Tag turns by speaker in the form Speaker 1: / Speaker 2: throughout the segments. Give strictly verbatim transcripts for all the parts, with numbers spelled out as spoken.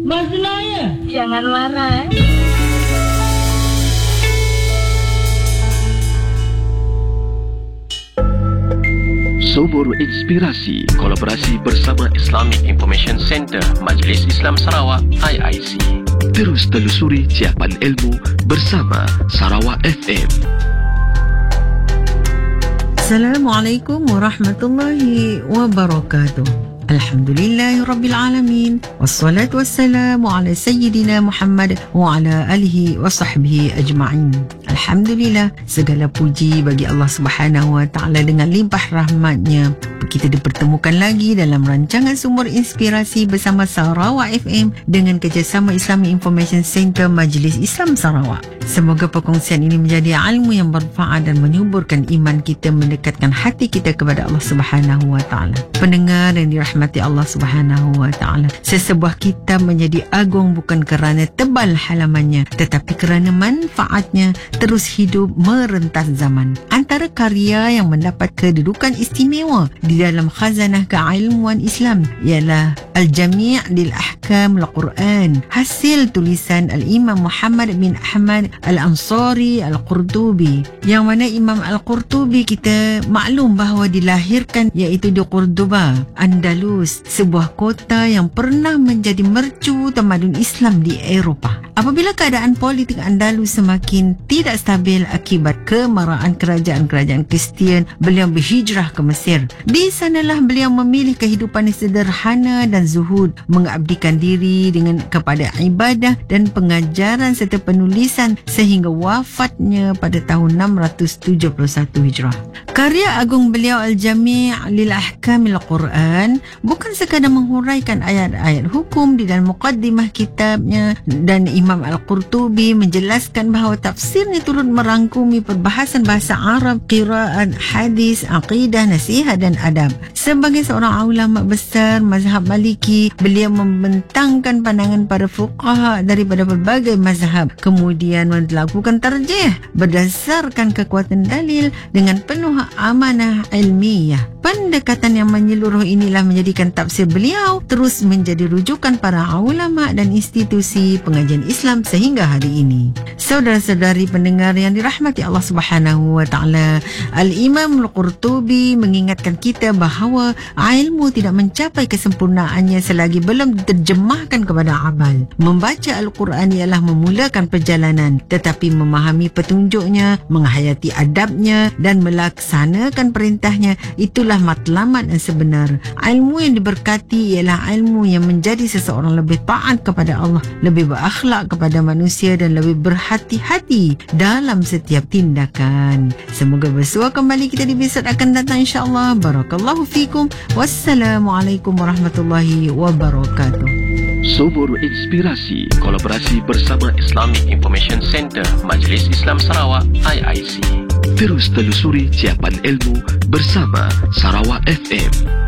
Speaker 1: Mas Naya,
Speaker 2: jangan marah.
Speaker 3: Sumur Inspirasi, kolaborasi bersama Islamic Information Center Majlis Islam Sarawak I I C. Terus telusuri ciapan ilmu bersama Sarawak F M.
Speaker 4: Assalamualaikum warahmatullahi wabarakatuh. Alhamdulillahi Rabbil Alamin. Wassalatu wassalamu ala Sayyidina Muhammad wa ala alihi wa sahbihi ajma'in. Alhamdulillah, segala puji bagi Allah Subhanahu wa ta'ala. Dengan limpah rahmatnya kita dipertemukan lagi dalam rancangan Sumber Inspirasi bersama Sarawak F M dengan kerjasama Islamic Information Center Majlis Islam Sarawak. Semoga perkongsian ini menjadi ilmu yang bermanfaat dan menyuburkan iman kita, mendekatkan hati kita kepada Allah Subhanahu wa ta'ala. Pendengar yang dirahmati Allah Subhanahu wa ta'ala, sesebuah kitab menjadi agung bukan kerana tebal halamannya, tetapi kerana manfaatnya terus hidup merentas zaman. Antara karya yang mendapat kedudukan istimewa di dalam khazanah keilmuan Islam ialah Al-Jami' lil Ahkam Al-Quran, hasil tulisan Al-Imam Muhammad bin Ahmad Al-Ansari Al-Qurtubi, yang mana Imam Al-Qurtubi kita maklum bahawa dilahirkan iaitu di Cordoba, Andalus, sebuah kota yang pernah menjadi mercu tamadun Islam di Eropah. Apabila keadaan politik Andalus semakin tidak stabil akibat kemarahan kerajaan-kerajaan Kristian, beliau berhijrah ke Mesir. Di sanalah beliau memilih kehidupan yang sederhana dan zuhud, mengabdikan diri dengan kepada ibadah dan pengajaran serta penulisan sehingga wafatnya pada tahun enam ratus tujuh puluh satu Hijrah. Karya agung beliau Al-Jami' lil Ahkam Al-Quran bukan sekadar menghuraikan ayat-ayat hukum di dalam muqaddimah kitabnya, dan Imam Al-Qurtubi menjelaskan bahawa tafsirnya turut merangkumi perbahasan bahasa Arab, qiraat, hadis, aqidah, nasihat dan adab. Sebagai seorang ulama besar mazhab Maliki, beliau membentangkan pandangan para fuqaha daripada berbagai mazhab, kemudian melakukan tarjih berdasarkan kekuatan dalil dengan penuh amanah ilmiah. Pendekatan yang menyeluruh inilah menjadikan tafsir beliau terus menjadi rujukan para ulama dan institusi pengajian Islam sehingga hari ini. Saudara-saudari pendengar yang dirahmati Allah Subhanahu wa ta'ala, Al-Imam Al-Qurtubi mengingatkan kita bahawa ilmu tidak mencapai kesempurnaannya selagi belum diterjemahkan kepada amal. Membaca Al-Quran ialah memulakan perjalanan, tetapi memahami petunjuknya, menghayati adabnya dan melaksanakan perintahnya, itulah matlamat yang sebenar. Ilmu yang diberkati ialah ilmu yang menjadi seseorang lebih taat kepada Allah, lebih berakhlak kepada manusia dan lebih berhati-hati dalam setiap tindakan. Semoga bersua kembali kita di episod akan datang insya-Allah. Barakallahu fikum. Wassalamualaikum warahmatullahi wabarakatuh.
Speaker 3: Sumur Inspirasi, kolaborasi bersama Islamic Information Center Majlis Islam Sarawak I I C. Terus telusuri ciapan ilmu bersama Sarawak F M.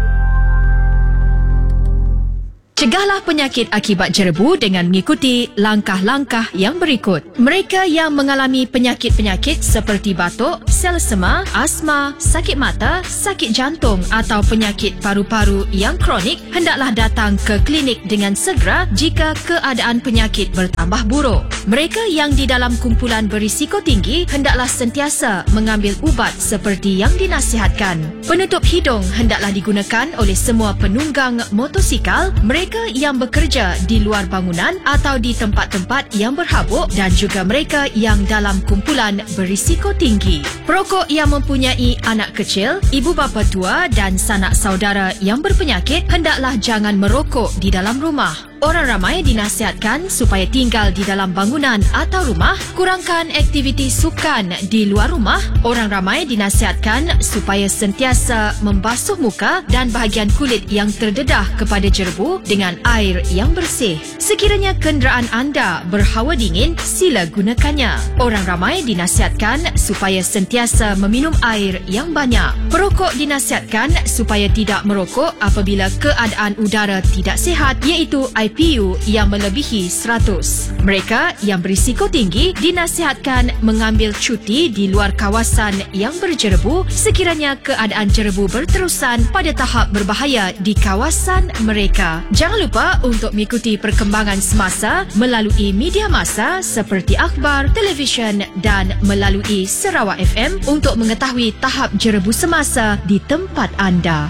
Speaker 5: Cegahlah penyakit akibat jerebu dengan mengikuti langkah-langkah yang berikut. Mereka yang mengalami penyakit-penyakit seperti batuk, selesema, asma, sakit mata, sakit jantung atau penyakit paru-paru yang kronik hendaklah datang ke klinik dengan segera jika keadaan penyakit bertambah buruk. Mereka yang di dalam kumpulan berisiko tinggi hendaklah sentiasa mengambil ubat seperti yang dinasihatkan. Penutup hidung hendaklah digunakan oleh semua penunggang motosikal, mereka mereka yang bekerja di luar bangunan atau di tempat-tempat yang berhabuk dan juga mereka yang dalam kumpulan berisiko tinggi. Perokok yang mempunyai anak kecil, ibu bapa tua dan sanak saudara yang berpenyakit hendaklah jangan merokok di dalam rumah. Orang ramai dinasihatkan supaya tinggal di dalam bangunan atau rumah, kurangkan aktiviti sukan di luar rumah. Orang ramai dinasihatkan supaya sentiasa membasuh muka dan bahagian kulit yang terdedah kepada jerebu dengan air yang bersih. Sekiranya kenderaan anda berhawa dingin, sila gunakannya. Orang ramai dinasihatkan supaya sentiasa meminum air yang banyak. Perokok dinasihatkan supaya tidak merokok apabila keadaan udara tidak sihat, iaitu I P U yang melebihi seratus. Mereka yang berisiko tinggi dinasihatkan mengambil cuti di luar kawasan yang berjerebu sekiranya keadaan jerebu berterusan pada tahap berbahaya di kawasan mereka. Jangan lupa untuk mengikuti perkembangan semasa melalui media massa seperti akhbar, televisyen dan melalui Sarawak F M untuk mengetahui tahap jerebu semasa di tempat anda.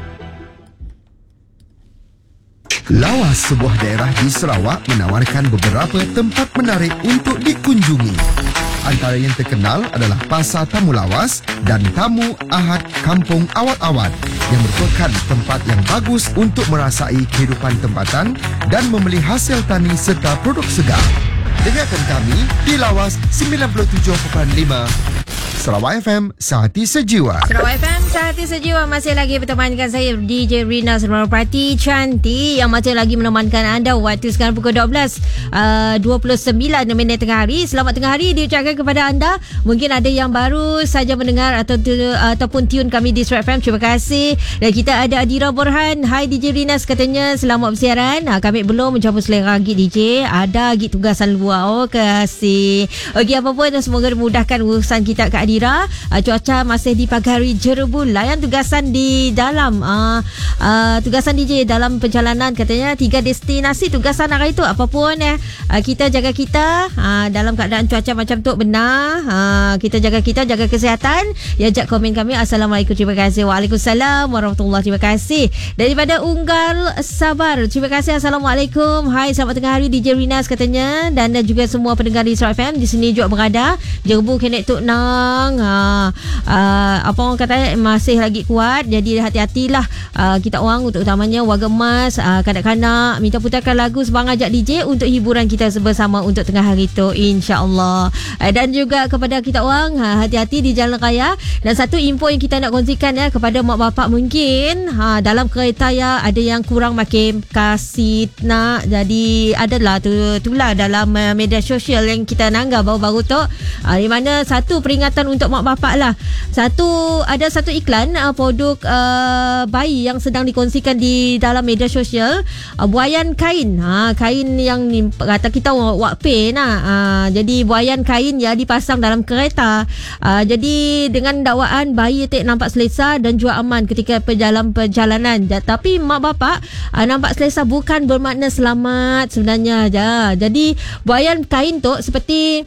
Speaker 1: Lawas, sebuah daerah di Sarawak, menawarkan beberapa tempat menarik untuk dikunjungi. Antara yang terkenal adalah Pasar Tamu Lawas dan Tamu Ahad Kampung Awat-Awat yang merupakan tempat yang bagus untuk merasai kehidupan tempatan dan membeli hasil tani serta produk segar. Dengarkan kami di Lawas sembilan puluh tujuh perpuluhan lima Sarawak F M, Sehati Sejiwa.
Speaker 2: Sarawak F M, Sehati Sejiwa masih lagi bertemankan saya D J Rina Surmawati cantik yang masih lagi menemankan anda waktu sekarang pukul dua belas dua puluh sembilan minit tengah hari. Selamat tengah hari diucapkan kepada anda. Mungkin ada yang baru saja mendengar atau uh, ataupun tune kami di Sarawak F M. Terima kasih. Dan kita ada Adira Borhan. Hai D J Rina, katanya selamat bersiaran. Ha, kami belum mencampur selera lagi D J. Ada lagi tugasan luar. Oh, kasih. Okey, apa pun semoga dimudahkan urusan kita Kak Adira. Uh, cuaca masih dipagari jerebu. Layan tugasan di dalam uh, uh, tugasan D J dalam perjalanan, katanya tiga destinasi tugasan hari itu. Apapun eh, uh, kita jaga kita uh, dalam keadaan cuaca macam tu benar. Uh, kita jaga kita, jaga kesihatan. Ya, jak komen kami. Assalamualaikum, terima kasih. Waalaikumsalam warahmatullahi, terima kasih. Daripada Unggal Sabar, terima kasih. Assalamualaikum. Hai, selamat tengah hari D J Rinas, katanya, dan juga semua pendengar di Sarawak F M di sini juga berada. Jerebu kenek tuk nang. Ha, uh, apa orang kata, masih lagi kuat. Jadi hati-hatilah uh, kita orang, untuk utamanya warga emas, uh, kanak-kanak, minta putarkan lagu Sebang Ajak D J untuk hiburan kita bersama untuk tengah hari tu, insya-Allah. Uh, dan juga kepada kita orang, uh, hati-hati di jalan raya. Dan satu info yang kita nak kongsikan ya kepada mak bapak, mungkin uh, dalam kereta ya ada yang kurang makin kasih nak. Jadi adalah tu itulah dalam uh, media sosial yang kita nanggap baru-baru tu, uh, di mana satu peringatan untuk mak bapak lah. Satu, ada satu iklan uh, produk uh, bayi yang sedang dikongsikan di dalam media sosial, uh, buaian kain. Ha, kain yang ni, kata kita wak pain lah. Uh, jadi buaian kain ya dipasang dalam kereta. Uh, jadi dengan dakwaan bayi tak nampak selesa dan juga aman ketika perjalanan perjalanan. Tapi mak bapak uh, nampak selesa bukan bermakna selamat sebenarnya. Ja. Jadi buaian kain tu seperti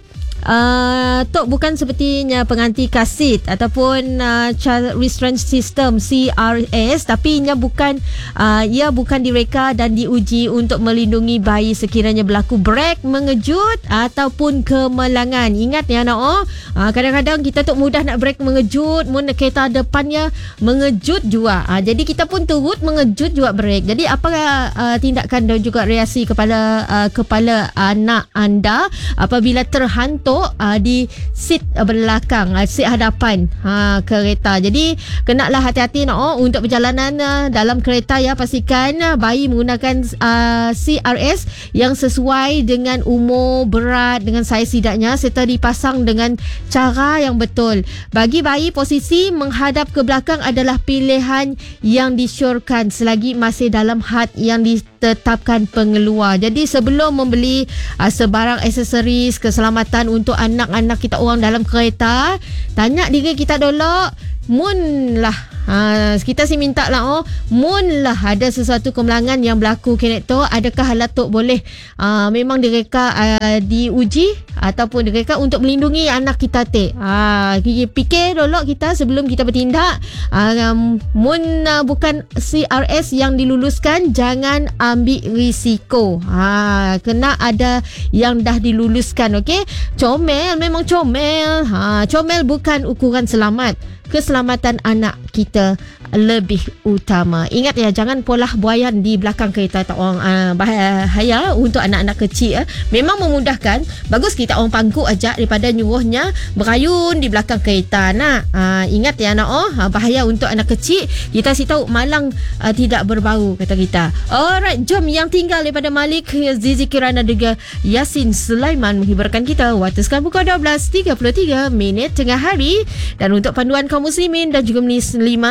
Speaker 2: Uh, Tok bukan sepertinya penganti kasit ataupun uh, Child Restraint System C R S, tapi ia bukan uh, ia bukan direka dan diuji untuk melindungi bayi sekiranya berlaku brek mengejut ataupun kemalangan. Ingat ya nak oh, uh, kadang-kadang kita tu mudah nak brek mengejut, mun kereta depannya mengejut juga. Uh, jadi kita pun turut mengejut juga brek. Jadi apa uh, tindakan dan juga reaksi kepada uh, kepala anak anda apabila terhantuk Uh, di seat uh, belakang, uh, seat hadapan ha, kereta. Jadi kenalah hati-hati nak oh, untuk perjalanan uh, dalam kereta ya. Pastikan uh, bayi menggunakan uh, C R S yang sesuai dengan umur, berat, dengan saiz tidaknya, serta dipasang dengan cara yang betul. Bagi bayi, posisi menghadap ke belakang adalah pilihan yang disyorkan selagi masih dalam had yang ditetapkan pengeluar. Jadi sebelum membeli uh, sebarang aksesoris keselamatan untuk anak-anak kita orang dalam kereta, tanya diri kita dulu, mun lah ha, kita si minta lah oh, mun lah ada sesuatu kemalangan yang berlaku kena tu, adakah halat tu boleh uh, memang direka uh, diuji ataupun direka untuk melindungi anak kita te. Ha, fikir dulu kita sebelum kita bertindak. Uh, mun uh, bukan C R S yang diluluskan, jangan ambil risiko. Ha, kena ada yang dah diluluskan. Okey, comel memang comel. Ha, comel bukan ukuran selamat. Keselamatan anak kita lebih utama. Ingat ya, jangan polah buaian di belakang kereta tak orang uh, bahaya untuk anak-anak kecil. Uh. Memang memudahkan, bagus kita orang pangkuk aja daripada nyuruhnya berayun di belakang kereta. Nak uh, ingat ya nak oh, uh, bahaya untuk anak kecil. Kita si tahu malang uh, tidak berbau kata kita. Alright, jom yang tinggal daripada Malik Zizi Kirana juga Yasin Sulaiman menghiburkan kita. Waktu sekarang pukul dua belas tiga puluh tiga minit tengah hari. Dan untuk panduan kaum muslimin dan juga muslimat, masa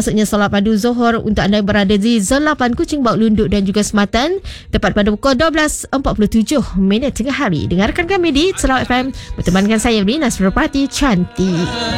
Speaker 2: maksudnya solat padu Zohor untuk anda yang berada di Zon lapan Kuching, Bawak Lunduk dan juga Sematan, tepat pada pukul dua belas empat puluh tujuh minit tengah hari. Dengarkan kami di Sarawak F M bertemankan saya Rina Suropati Cantik.